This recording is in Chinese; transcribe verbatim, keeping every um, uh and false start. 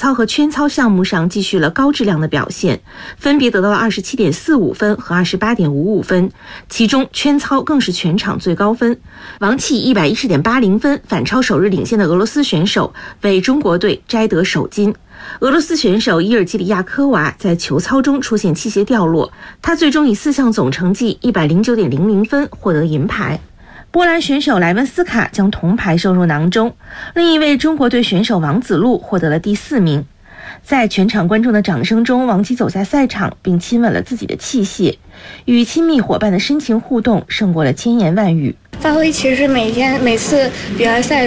操和圈操项目上继续了高质量的表现，分别得到了 二十七点四五分和 二十八点五五分，其中圈操更是全场最高分。王琦 一百一十点八零分反超首日领先的俄罗斯选手，为中国队摘得首金。俄罗斯选手伊尔基里亚科娃在球操中出现器械掉落，他最终以四项总成绩 一百零九点零零分获得银牌。波兰选手莱文斯卡将铜牌收入囊中，另一位中国队选手王子路获得了第四名。在全场观众的掌声中，王琦走下赛场并亲吻了自己的器械，与亲密伙伴的深情互动胜过了千言万语。 发挥其实每天每次比赛赛